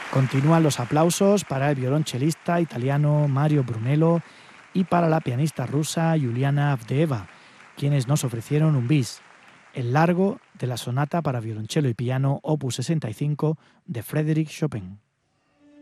Continúan los aplausos para el violonchelista italiano Mario Brunello y para la pianista rusa Yuliana Avdeeva, quienes nos ofrecieron un bis, el largo de la sonata para violonchelo y piano opus 65 de Frédéric Chopin.